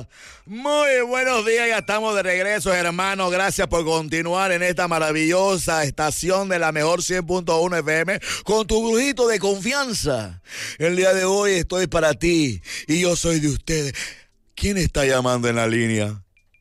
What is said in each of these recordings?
días. Muy buenos días, ya estamos de regreso, hermano. Gracias por continuar en esta maravillosa estación de la mejor 100.1 FM con tu brujito de confianza. El día de hoy estoy para ti y yo soy de ustedes. ¿Quién está llamando en la línea?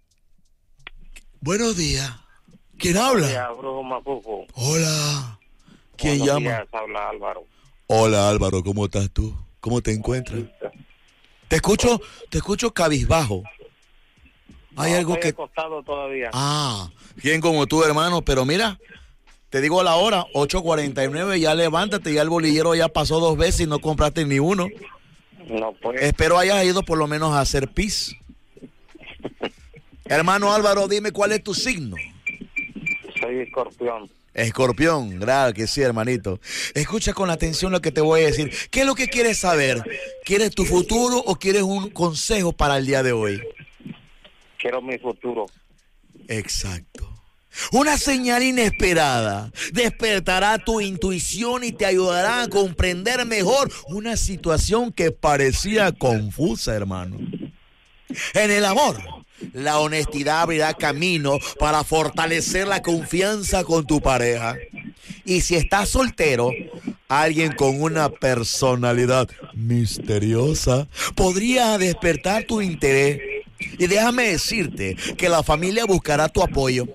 Buenos días. ¿Quién habla? Buenos días, brujo Mapuco. Hola. ¿Quién Buenos llama? días, habla Álvaro. Hola Álvaro, ¿cómo estás tú? ¿Cómo te encuentras? Te escucho cabizbajo. Hay No, algo estoy que... acostado todavía. Bien como tú, hermano, pero mira, te digo la hora, 8:49, ya levántate, ya el bolillero ya pasó 2 veces y no compraste ni uno. No, pues. Espero hayas ido por lo menos a hacer pis. Hermano Álvaro, dime cuál es tu signo. Soy escorpión. Escorpión, claro que sí, hermanito. Escucha con atención lo que te voy a decir. ¿Qué es lo que quieres saber? ¿Quieres tu futuro o quieres un consejo para el día de hoy? Quiero mi futuro. Exacto. Una señal inesperada despertará tu intuición y te ayudará a comprender mejor una situación que parecía confusa, hermano. En el amor, la honestidad abrirá camino para fortalecer la confianza con tu pareja. Y si estás soltero, alguien con una personalidad misteriosa podría despertar tu interés. Y déjame decirte que la familia buscará tu apoyo.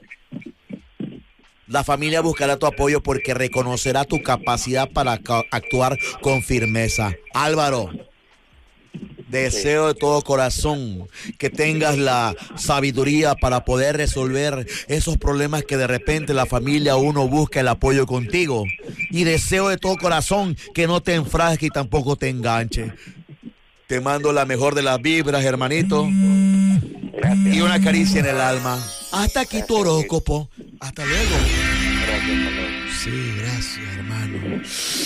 La familia buscará tu apoyo porque reconocerá tu capacidad para actuar con firmeza. Álvaro, deseo de todo corazón que tengas la sabiduría para poder resolver esos problemas que de repente la familia uno busca el apoyo contigo. Y deseo de todo corazón que no te enfrasques y tampoco te enganches. Te mando la mejor de las vibras, hermanito. Gracias. Y una caricia en el alma. Hasta aquí tu horóscopo. Hasta luego. Gracias. Sí, gracias, hermano.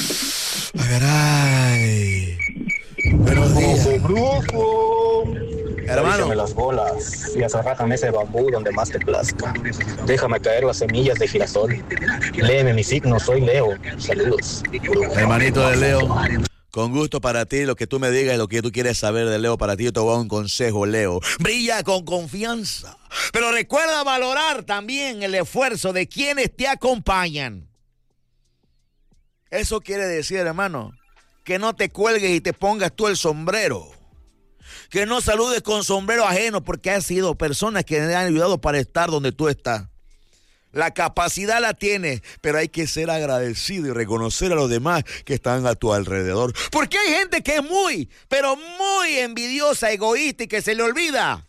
Ay. Buenos días. Brujo. Hermano. Déjame las bolas y azarrájame ese bambú donde más te plazca. Déjame caer las semillas de girasol. Léeme mi signo, soy Leo. Saludos. Hermanito de Leo. Con gusto para ti, lo que tú me digas, lo que tú quieres saber de Leo, para ti yo te voy a dar un consejo, Leo. Brilla con confianza, pero recuerda valorar también el esfuerzo de quienes te acompañan. Eso quiere decir, hermano, que no te cuelgues y te pongas tú el sombrero. Que no saludes con sombrero ajeno porque has sido personas que te han ayudado para estar donde tú estás. La capacidad la tienes, pero hay que ser agradecido y reconocer a los demás que están a tu alrededor. Porque hay gente que es muy, pero muy envidiosa, egoísta y que se le olvida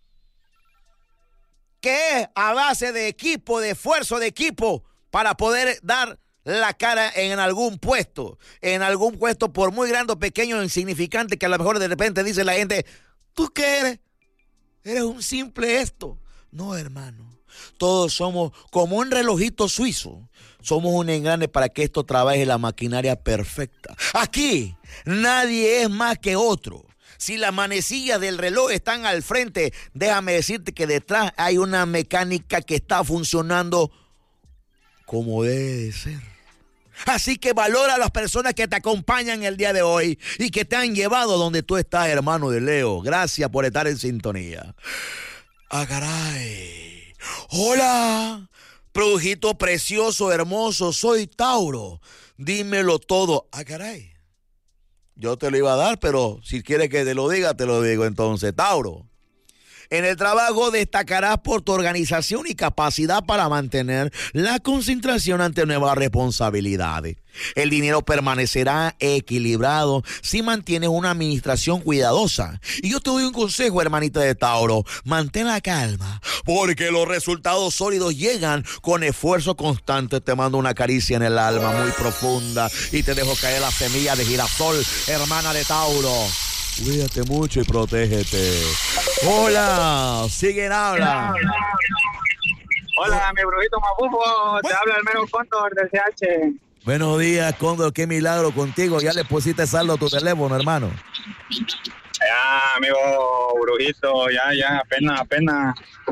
que es a base de equipo, de esfuerzo de equipo para poder dar la cara en algún puesto por muy grande o pequeño o insignificante que a lo mejor de repente dice la gente, ¿tú qué eres? Eres un simple esto. No, hermano. Todos somos como un relojito suizo. Somos un engrane para que esto trabaje la maquinaria perfecta. Aquí nadie es más que otro. Si las manecillas del reloj están al frente, déjame decirte que detrás hay una mecánica que está funcionando como debe de ser. Así que valora a las personas que te acompañan el día de hoy y que te han llevado donde tú estás, hermano de Leo. Gracias por estar en sintonía. Caray. Hola, brujito precioso, hermoso, soy Tauro. Dímelo todo. Caray. Yo te lo iba a dar, pero si quieres que te lo diga, te lo digo entonces. Tauro. En el trabajo destacarás por tu organización y capacidad para mantener la concentración ante nuevas responsabilidades. El dinero permanecerá equilibrado si mantienes una administración cuidadosa. Y yo te doy un consejo, hermanita de Tauro. Mantén la calma, porque los resultados sólidos llegan con esfuerzo constante. Te mando una caricia en el alma muy profunda y te dejo caer la semilla de girasol, hermana de Tauro. Cuídate mucho y protégete. Hola, siguen habla. Hola, mi brujito Mabufo, te habla el mero Cóndor del CH. Buenos días, Cóndor, qué milagro contigo. Ya le pusiste saldo a tu teléfono, hermano. Ya, amigo brujito, ya, apenas.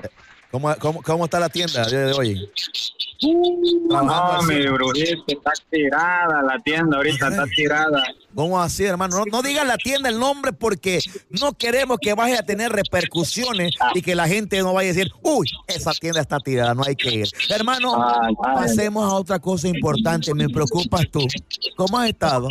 ¿Cómo está la tienda el día de hoy? No, mi brujito, está tirada la tienda, ahorita está tirada. ¿Cómo así, hermano? No digas la tienda el nombre porque no queremos que vaya a tener repercusiones y que la gente no vaya a decir, uy, esa tienda está tirada, no hay que ir. Hermano, pasemos a otra cosa importante, me preocupas tú. ¿Cómo has estado?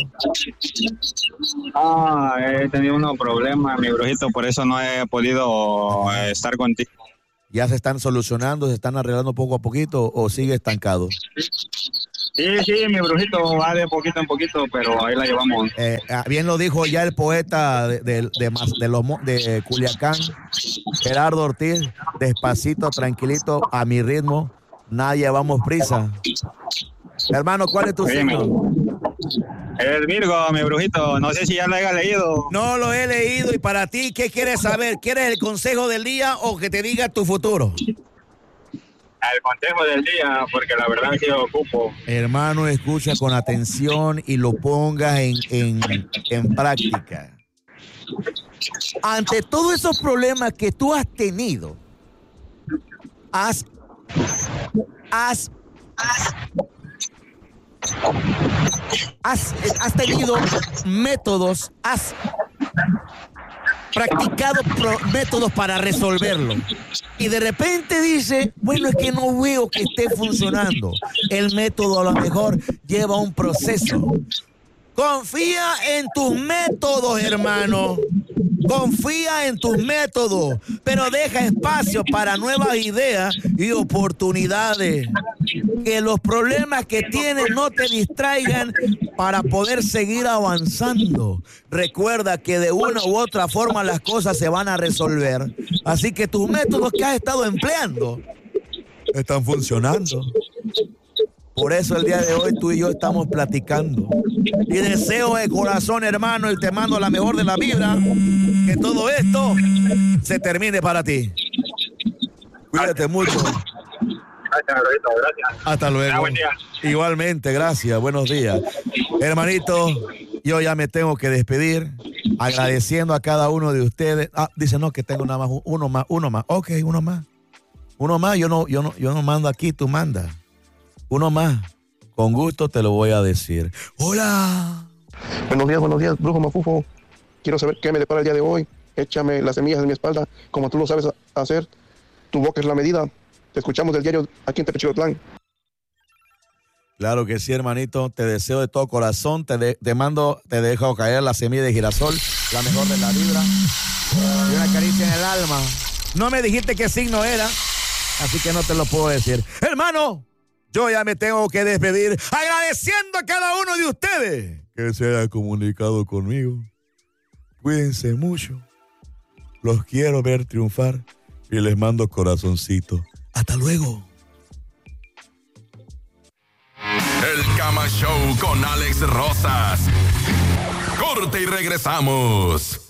He tenido unos problemas, mi brujito, por eso no he podido estar contigo. ¿Ya se están solucionando, se están arreglando poco a poquito o sigue estancado? Sí, mi brujito va de poquito en poquito, pero ahí la llevamos. Bien lo dijo ya el poeta de Culiacán, Gerardo Ortiz, despacito, tranquilito, a mi ritmo, nadie llevamos prisa. Hermano, ¿cuál es tu signo? El Virgo, mi brujito, no sé si ya lo haya leído. No lo he leído, y para ti, ¿qué quieres saber? ¿Quieres el consejo del día o que te diga tu futuro? El consejo del día, porque la verdad es que yo ocupo. Hermano, escucha con atención y lo pongas en práctica. Ante todos esos problemas que tú has tenido, has tenido métodos, has practicado métodos para resolverlo. Y de repente dice, bueno, es que no veo que esté funcionando. El método a lo mejor lleva un proceso. Confía en tus métodos, hermano. Confía en tus métodos, pero deja espacio para nuevas ideas y oportunidades. Que los problemas que tienes no te distraigan para poder seguir avanzando. Recuerda que de una u otra forma las cosas se van a resolver. Así que tus métodos que has estado empleando están funcionando. Por eso el día de hoy tú y yo estamos platicando. Y deseo de corazón, hermano, y te mando la mejor de la vibra, que todo esto se termine para ti. Cuídate mucho. Gracias, Roberto, gracias. Hasta luego. Buen día. Igualmente, gracias. Buenos días. Hermanito, yo ya me tengo que despedir, agradeciendo a cada uno de ustedes. Dice, no, que tengo nada más, uno más. Ok, uno más. Uno más, yo no mando aquí, tú mandas. Uno más. Con gusto te lo voy a decir. ¡Hola! Buenos días, brujo mafufo. Quiero saber qué me depara el día de hoy. Échame las semillas en mi espalda, como tú lo sabes hacer. Tu boca es la medida. Te escuchamos del diario aquí en Tepechicotlán. Claro que sí, hermanito. Te deseo de todo corazón. Te dejo caer la semilla de girasol, la mejor de la vibra. Y una caricia en el alma. No me dijiste qué signo era, así que no te lo puedo decir. Hermano, yo ya me tengo que despedir agradeciendo a cada uno de ustedes que se haya comunicado conmigo. Cuídense mucho. Los quiero ver triunfar y les mando corazoncito. Hasta luego. El Cama Show con Alex Rosas. Corte y regresamos.